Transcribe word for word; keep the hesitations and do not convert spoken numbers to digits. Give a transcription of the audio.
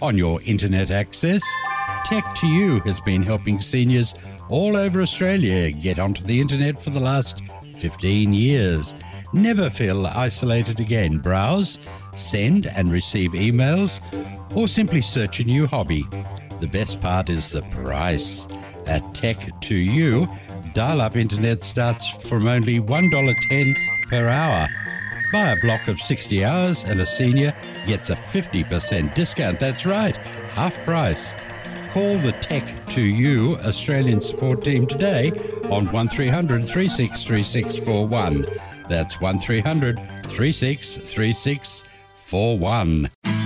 on your internet access. Tech to You has been helping seniors all over Australia get onto the internet for the last fifteen years. Never feel isolated again. Browse, send and receive emails, or simply search a new hobby. The best part is the price. At Tech to You, dial-up internet starts from only one dollar ten per hour. Buy a block of sixty hours and a senior gets a fifty percent discount. That's right, half price. Call the Tech to You Australian support team today on one three hundred, three six three six four one. That's one three hundred, three six three six four one.